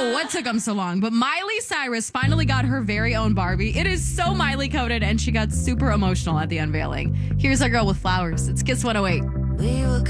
know what took them so long, but Miley Cyrus finally got her very own Barbie. It is so Miley coded, and she got super emotional at the unveiling. Here's our girl with flowers. It's Kiss 108. We were